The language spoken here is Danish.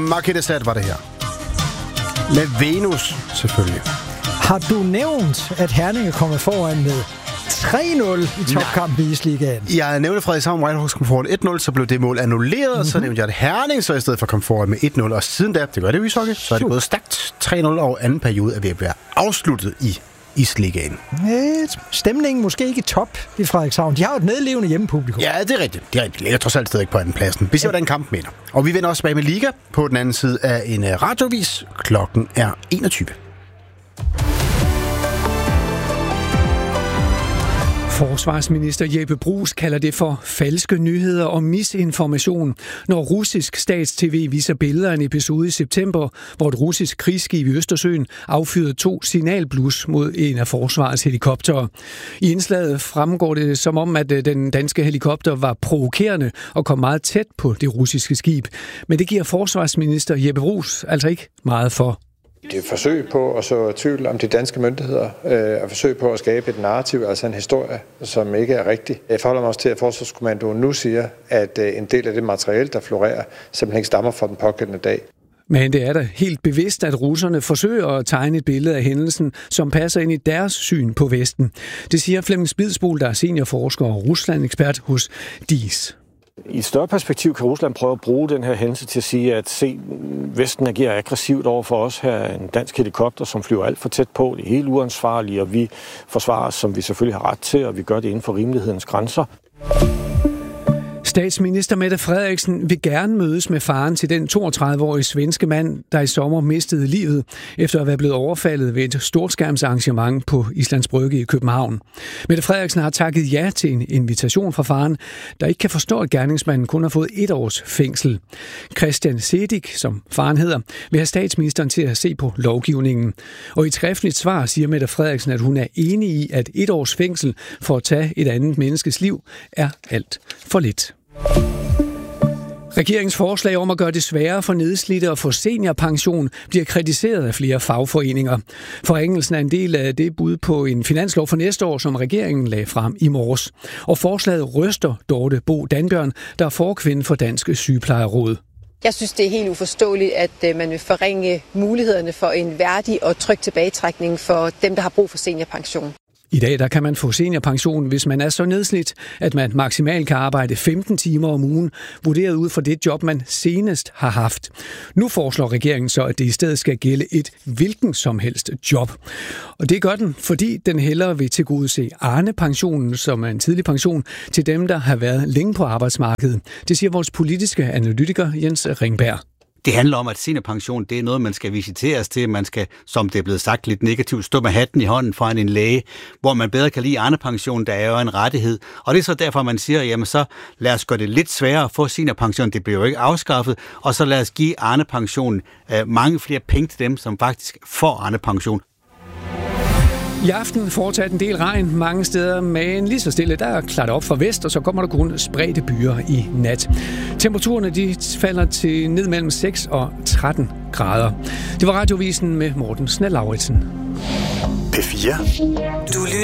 Marquette de Sade var det her. Med Venus, selvfølgelig. Har du nævnt, at Herning er kommet foran med 3-0 i topkampen i Isligaen? Jeg nævnte Frederikshavn Whitehawks kom foran 1-0, så blev det mål annulleret, så nævnte jeg, at Herning så i stedet for kom foran med 1-0, og siden da, det gør det jo i ishockey, så er det gået stærkt. 3-0 over anden periode er ved at være afsluttet i Isligaen. Stemningen måske ikke i top i Frederikshavn. De har jo et medlevende hjemmepublikum. Ja, det er rigtigt. De ligger trods alt stadig på anden pladsen. Vi ser, hvordan kampen mener. Og vi vender også tilbage med Liga på den anden side af en radiovis. Klokken er 21. Forsvarsminister Jeppe Bruus kalder det for falske nyheder og misinformation, når russisk stats-TV viser billeder af en episode i september, hvor et russisk krigsskib i Østersøen affyrede 2 signalblus mod en af forsvarets helikoptere. I indslaget fremgår det som om, at den danske helikopter var provokerende og kom meget tæt på det russiske skib. Men det giver forsvarsminister Jeppe Bruus altså ikke meget for. Det er et forsøg på at så tvivl om de danske myndigheder, og forsøg på at skabe et narrativ, altså en historie, som ikke er rigtig. Jeg forholder mig også til, at Forsvarskommandoen nu siger, at en del af det materiale, der florerer, simpelthen ikke stammer fra den pågældende dag. Men det er da helt bevidst, at russerne forsøger at tegne et billede af hændelsen, som passer ind i deres syn på Vesten. Det siger Flemming Spidsbol, der er seniorforsker og Rusland-ekspert hos DIS. I et større perspektiv kan Rusland prøve at bruge den her hændelse til at sige, at Vesten agerer aggressivt over for os. Her er en dansk helikopter, som flyver alt for tæt på. Det er helt uansvarligt, og vi forsvarer os, som vi selvfølgelig har ret til, og vi gør det inden for rimelighedens grænser. Statsminister Mette Frederiksen vil gerne mødes med faren til den 32-årige svenske mand, der i sommer mistede livet, efter at være blevet overfaldet ved et storskærmsarrangement på Islands Brygge i København. Mette Frederiksen har takket ja til en invitation fra faren, der ikke kan forstå, at gerningsmanden kun har fået 1 års fængsel. Christian Sedik, som faren hedder, vil have statsministeren til at se på lovgivningen. Og i et skriftligt svar siger Mette Frederiksen, at hun er enig i, at 1 års fængsel for at tage et andet menneskes liv er alt for lidt. Regeringens forslag om at gøre det sværere for nedslidte at få seniorpension bliver kritiseret af flere fagforeninger. Forringelsen er en del af det bud på en finanslov for næste år, som regeringen lagde frem i morges. Og forslaget ryster Dorte Bo Danbjørn, der er forkvinde for Dansk Sygeplejeråd. Jeg synes, det er helt uforståeligt, at man vil forringe mulighederne for en værdig og tryg tilbagetrækning for dem, der har brug for seniorpension. I dag der kan man få seniorpension, hvis man er så nedslidt, at man maksimalt kan arbejde 15 timer om ugen, vurderet ud fra det job, man senest har haft. Nu foreslår regeringen så, at det i stedet skal gælde et hvilken som helst job. Og det gør den, fordi den hellere vil tilgodese Arne-pensionen, som er en tidlig pension, til dem, der har været længe på arbejdsmarkedet. Det siger vores politiske analytiker Jens Ringberg. Det handler om, at seniorpension, det er noget, man skal visiteres til. Man skal, som det er blevet sagt lidt negativt, stå med hatten i hånden foran en læge, hvor man bedre kan lide Arne-pension, der er jo en rettighed. Og det er så derfor, man siger, jamen så lad os gøre det lidt sværere at få seniorpension. Det bliver jo ikke afskaffet. Og så lad os give Arne-pensionen mange flere penge til dem, som faktisk får Arne-pension. I aften fortsat en del regn mange steder, men lige så stille, der er klart op fra vest, og så kommer der kun spredte byer i nat. Temperaturerne de falder til ned mellem 6 og 13 grader. Det var radiovisen med Morten Snell-Lauritsen. P4. Du lytter